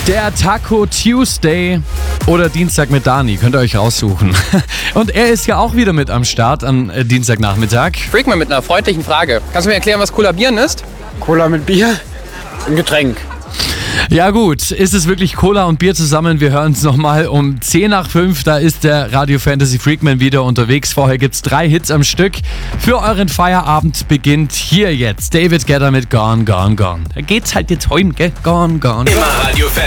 Der Taco Tuesday oder Dienstag mit Dani, könnt ihr euch raussuchen. Und er ist ja auch wieder mit am Start am Dienstagnachmittag. Freakman mit einer freundlichen Frage. Kannst du mir erklären, was Kollabieren ist? Cola mit Bier, ein Getränk. Ja gut, ist es wirklich Cola und Bier zusammen? Wir hören es nochmal um 10 nach 5. Da ist der Radio Fantasy Freakman wieder unterwegs. Vorher gibt es 3 Hits am Stück. Für euren Feierabend beginnt hier jetzt David Guetta mit Gone, Gone, Gone. Da geht's halt jetzt heim, gell? Gone, Gone. Immer Radio Fantasy.